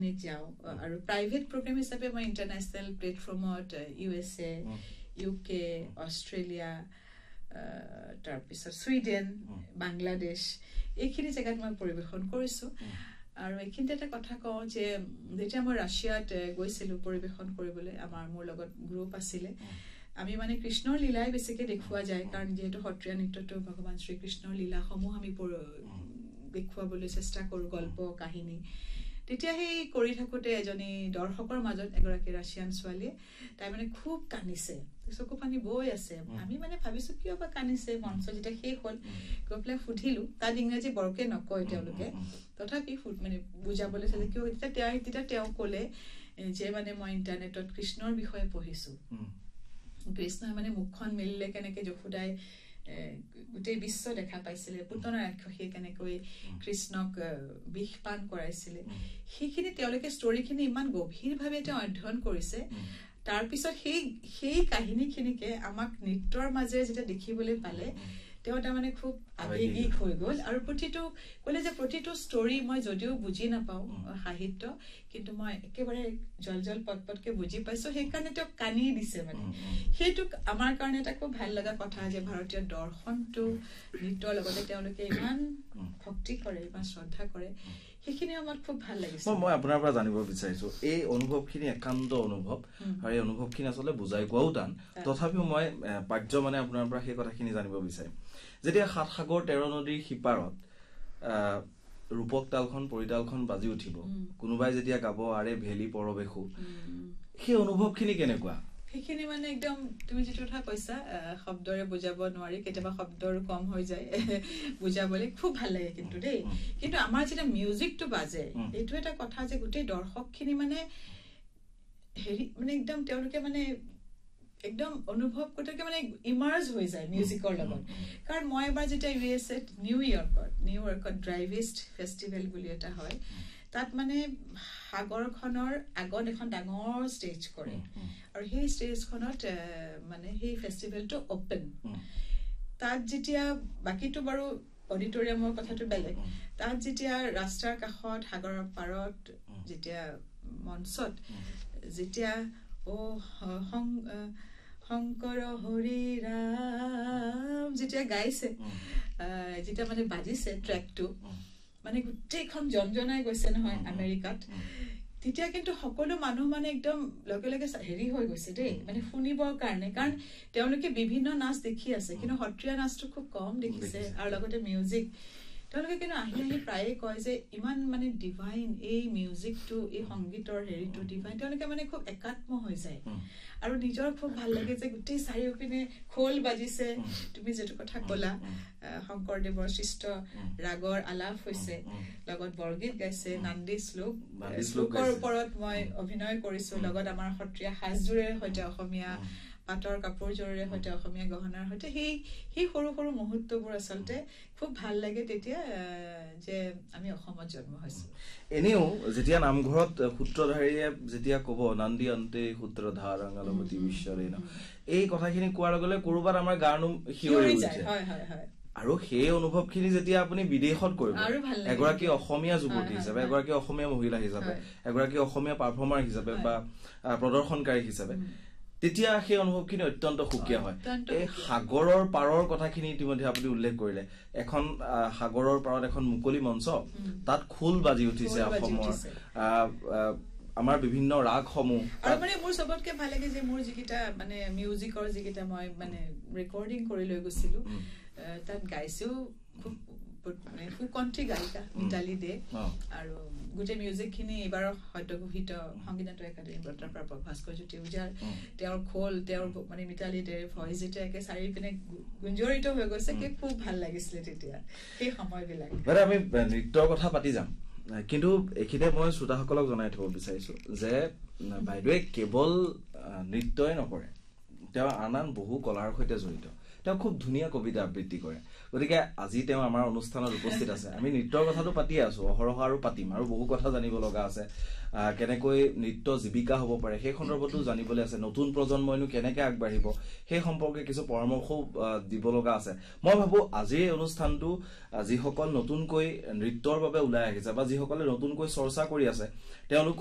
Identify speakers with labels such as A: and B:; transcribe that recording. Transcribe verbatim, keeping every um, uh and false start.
A: যাও আৰু private programme হিচাপে মই ইন্টাৰনেশ্যনেল প্লেটফৰ্মত ইউ এছ এ ইউ কে অষ্ট্ৰেলিয়া তাৰপিছত ছুইডেন বাংলাদেশ এইখিনি জেগাত মই পৰিৱেশন কৰিছো আৰু এইখিনিতে এটা কথা কওঁ যে যেতিয়া মই ৰাছিয়াত গৈছিলো পৰিৱেশন কৰিবলৈ আমাৰ মোৰ লগত গ্ৰুপ আছিলে আমি মানে কৃষ্ণৰ লীলাই বেছিকে দেখুৱা যায় কাৰণ যেহেতু সত্ৰীয়া নৃত্যটো ভগৱান শ্ৰীকৃষ্ণৰ লীলাসমূহ আমি দেখুৱাবলৈ চেষ্টা কৰো গল্প কাহিনী তেতিয়া সেই কৰি থাকোতে এজনী দৰ্শকৰ মাজত এগৰাকী ৰাছিয়ান ছোৱালীয়ে তাই মানে খুব কানিছে চকু পানী বৈ আছে আমি মানে ভাবিছো কিয় বা কানিছে মঞ্চ যেতিয়া শেষ হ'ল গৈ পেলাই সুধিলো তাত ইংৰাজী বৰকে নকয় তেওঁলোকে তথাপি মানে বুজাবলৈ চালে কিয় তেতিয়া তেতিয়া তেওঁ ক'লে যে মানে মই ইণ্টাৰনেটত কৃষ্ণৰ বিষয়ে পঢ়িছো কৃষ্ণ মানে মুখখন মেলিলে কেনেকে যশোদাই গোটেই বিশ্ব দেখা পাইছিলে পুতনা ৰাক্ষসে কেনেকৈ কৃষ্ণক বিষ পান কৰাইছিলে সেইখিনি তেওঁলোকে ষ্টৰীখিনি ইমান গভীৰভাৱে তেওঁ অধ্যয়ন কৰিছে তাৰ পিছত সেই সেই কাহিনীখিনিকে আমাক নৃত্যৰ মাজেৰে যেতিয়া দেখিবলৈ পালে তেওঁ তাৰমানে খুব আৱেগিক হৈ গ'ল আৰু প্ৰতিটো ক'লে যে প্ৰতিটো ষ্টৰী মই যদিও বুজি নাপাওঁ সাহিত্য কিন্তু মই একেবাৰে জল জল পটপটকে বুজি পাইছো সেইকাৰণে তেওঁ কানি দিছে মানে সেইটো আমাৰ কাৰণে এটা খুব ভাল লগা কথা যে ভাৰতীয় দৰ্শনটো নৃত্যৰ লগতে তেওঁলোকে ইমান ভক্তি কৰে ইমান শ্ৰদ্ধা কৰে সেইখিনি আমাৰ খুব ভাল লাগিছে
B: মই আপোনাৰ পৰা জানিব বিচাৰিছো এই অনুভৱখিনি একান্ত অনুভৱ আৰু এই অনুভৱখিনি আচলতে বুজাই কোৱাও টান তথাপিও মই পাৰ্য মানে আপোনাৰ পৰা সেই কথাখিনি জানিব বিচাৰিম যেতিয়া সাত সাগৰ তেৰ নদীৰ সিপাৰত ৰূপক তালখন পৰিতালখন বাজি উঠিব কোনোবাই যেতিয়া গাব আৰে ভেলি পৰবেশু সেই অনুভৱখিনি কেনেকুৱা
A: সেইখিনি মানে একদম তুমি যেটো কথা কৈছা শব্দৰে বুজাব নোৱাৰি কেতিয়াবা শব্দৰ কম হৈ যায় বুজাবলৈ খুব ভাল লাগে কিন্তু দেই কিন্তু আমাৰ যেটা মিউজিকটো বাজে এইটো এটা কথা যে গোটেই দৰ্শকখিনি মানে হেৰি মানে একদম তেওঁলোকে মানে একদম অনুভৱ কৰিতে মানে ইমাৰ্জ হৈ যায় মিউজিকৰ লগত কাৰণ মই এবাৰ যেতিয়া U S a new ইয়ৰ্কত new ইয়ৰ্কত ড্ৰাইভিষ্ট festival বুলি এটা হয় তাত মানে সাগৰখনৰ আগত এখন ডাঙৰ ষ্টেজ কৰে আৰু সেই ষ্টেজখনত মানে সেই ফেষ্টিভেলটো ওপেন তাত যেতিয়া বাকিটো বাৰু অডিটৰিয়ামৰ কথাটো বেলেগ তাত যেতিয়া ৰাস্তাৰ কাষত সাগৰৰ পাৰত যেতিয়া মঞ্চত যেতিয়া ও হং শংকৰ হৰি ৰাম যেতিয়া গাইছে যেতিয়া মানে বাজিছে ট্ৰেকটো মানে গোটেইখন জনজনাই গৈছে নহয় আমেৰিকাত তেতিয়া কিন্তু সকলো মানুহ মানে একদম লগে লগে হেৰি হৈ গৈছে দেই মানে শুনিবৰ কাৰণে কাৰণ তেওঁলোকে বিভিন্ন নাচ দেখি আছে কিন্তু সত্ৰীয়া নাচটো খুব কম দেখিছে আৰু লগতে মিউজিক তেওঁলোকে কিন্তু আহি আহি প্ৰায়ে কয় যে ইমান মানে ডিভাইন এই মিউজিকটো এই সংগীতৰ হেৰিটো ডিভাইন তেওঁলোকে মানে খুব একাত্ম হৈ যায় আৰু নিজৰ খুব ভাল লাগে যে গোটেই চাৰিওপিনে খোল বাজিছে তুমি যেটো কথা ক'লা শংকৰদেৱৰ সৃষ্ট ৰাগৰ আলাপ হৈছে লগত বৰগীত গাইছে নান্দী শ্লোক শ্লোকৰ ওপৰত মই অভিনয় কৰিছো লগত আমাৰ সত্ৰীয়া সাজযোৰে সৈতে অসমীয়া পাটৰ কাপোৰযোৰে সৈতে অসমীয়া গহনাৰ সৈতে সেই সেই সৰু সৰু মুহূৰ্তবোৰ আচলতে খুব ভাল লাগে তেতিয়া যে আমি অসমত জন্ম হৈছো
B: এনেও যেতিয়া নামঘৰত সূত্ৰধাৰীয়ে যেতিয়া ক'ব নান্দী অন্তে সূত্ৰধাৰ ৰঙালমতি বিশ্বৰে ন এই কথাখিনি কোৱাৰ লগে লগে কৰবাত আমাৰ গাৰ হিয়ৰি যায়
A: হয় হয় হয়
B: আৰু সেই অনুভৱখিনি যেতিয়া আপুনি বিদেশত কৰিব এগৰাকী অসমীয়া যুৱতী হিচাপে এগৰাকী অসমীয়া মহিলা হিচাপে এগৰাকী অসমীয়া পাৰফৰ্মাৰ হিচাপে বা প্ৰদৰ্শনকাৰী হিচাপে তেতিয়া সেই অনুভৱখিনি অত্যন্ত সুকীয়া হয় এই সাগৰৰ পাৰৰ কথাখিনি ইতিমধ্যে আপুনি উল্লেখ কৰিলে এখন সাগৰৰ পাৰত এখন মুকলি মঞ্চ তাত খোল বাজি উঠিছে অসমৰ আমাৰ বিভিন্ন ৰাগসমূহ
A: আৰু মানে মোৰ সবতকে ভাল লাগে যে মোৰ যিকিটা মানে মিউজিকৰ যিকিটা মই মানে ৰেকৰ্ডিং কৰি লৈ গৈছিলো তাত গাইছো খুব মানে সুকণ্ঠী গায়িকা মিতালী দে আৰু গোটেই মিউজিকখিনি এবাৰ হয়তো ঘোষিত সংগীত নাটক একাডেমী বঁটাৰ প্ৰাপক ভাস্কৰজ্যোতি উজাৰ তেওঁৰ খোল তেওঁৰ মানে মিতালী দেৰ ভইচ যেতিয়া একে চাৰিওপিনে গুঞ্জৰিত হৈ গৈছে কি খুব ভাল লাগিছিলে তেতিয়া সেই সময়বিলাক
B: বাৰু আমি নৃত্যৰ কথা পাতি যাম কিন্তু এখিতে মই শ্ৰোতাসকলক জনাই থব বিচাৰিছো যে বাইদেৱে কেৱল নৃত্যই নকৰে তেওঁ আন আন বহু কলাৰ সৈতে জড়িত তেওঁ খুব ধুনীয়া কবিতা আবৃত্তি কৰে গতিকে আজি তেওঁ আমাৰ অনুষ্ঠানত উপস্থিত আছে আমি নৃত্যৰ কথাটো পাতিয়ে আছো অহৰহ আৰু পাতিম আৰু বহু কথা জানিব লগা আছে কেনেকৈ নৃত্য জীৱিকা হ'ব পাৰে সেই সন্দৰ্ভতো জানিবলৈ আছে নতুন প্ৰজন্মইনো কেনেকৈ আগবাঢ়িব সেই সম্পৰ্কে কিছু পৰামৰ্শ দিব লগা আছে মই ভাবো আজিৰ অনুষ্ঠানটো যিসকল নতুনকৈ নৃত্যৰ বাবে ওলাই আহিছে বা যিসকলে নতুনকৈ চৰ্চা কৰি আছে তেওঁলোক